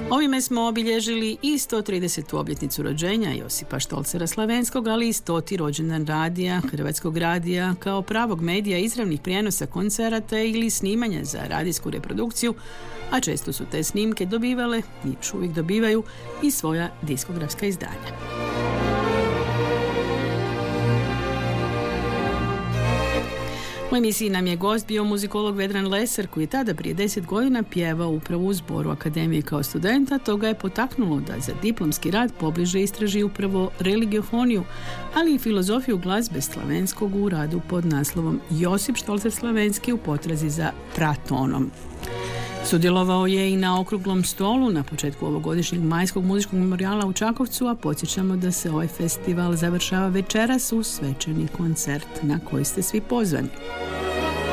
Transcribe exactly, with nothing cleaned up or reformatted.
Ovime smo obilježili i sto tridesetu obljetnicu rođenja Josipa Štolcera Slavenskog, ali i stoti rođendan radija, Hrvatskog radija, kao pravog medija izravnih prijenosa koncerata ili snimanja za radijsku reprodukciju, a često su te snimke dobivale, i još uvijek dobivaju, i svoja diskografska izdanja. U emisiji nam je gost bio muzikolog Vedran Lesar, koji je tada prije deset godina pjevao upravo u zboru akademije kao studenta. To ga je potaknulo da za diplomski rad pobliže istraži upravo religiofoniju, ali i filozofiju glazbe slavenskog u radu pod naslovom Josip Štolcer Slavenski u potrazi za pratonom. Sudjelovao je i na okruglom stolu na početku ovogodišnjeg majskog muzičkog memorijala u Čakovcu, a podsjećamo da se ovaj festival završava večeras uz svečani koncert na koji ste svi pozvani.